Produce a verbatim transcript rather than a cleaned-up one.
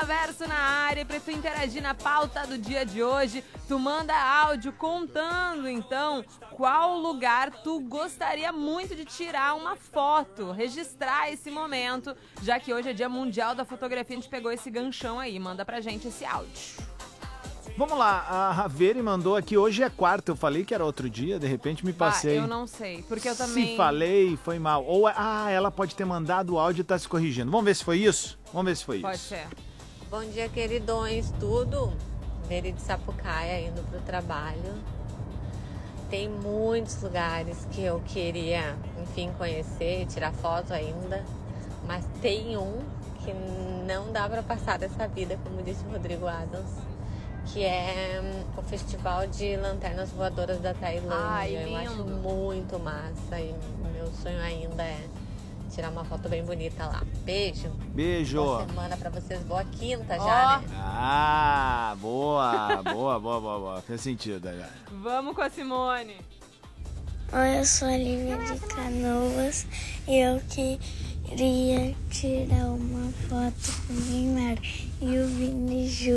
Metaverso na área, pra tu interagir na pauta do dia de hoje. Tu manda áudio contando, então, qual lugar tu gostaria muito de tirar uma foto, registrar esse momento, já que hoje é Dia Mundial da Fotografia, a gente pegou esse ganchão aí. Manda pra gente esse áudio. Vamos lá, a Raveri mandou aqui, hoje é quarta, eu falei que era outro dia, de repente me passei. Ah, eu não sei, porque eu também... Se falei, foi mal. Ou, ah, ela pode ter mandado o áudio e tá se corrigindo. Vamos ver se foi isso? Vamos ver se foi Pode isso. ser. Bom dia, queridões, tudo? Veri de Sapucaia, indo pro trabalho. Tem muitos lugares que eu queria, enfim, conhecer, tirar foto ainda. Mas tem um que não dá pra passar dessa vida, como disse o Rodrigo Adams, que é um, o Festival de Lanternas Voadoras da Tailândia. Ai, eu acho lindo. muito massa e meu sonho ainda é tirar uma foto bem bonita lá. Beijo. Beijo. Boa semana pra vocês. Boa quinta Ó. já, né? Ah, boa, boa, boa, boa, boa. Fez sentido agora. Vamos com a Simone. Oi, eu sou a Lívia de Canoas e eu queria tirar uma foto com o Neymar e o Vini Júnior.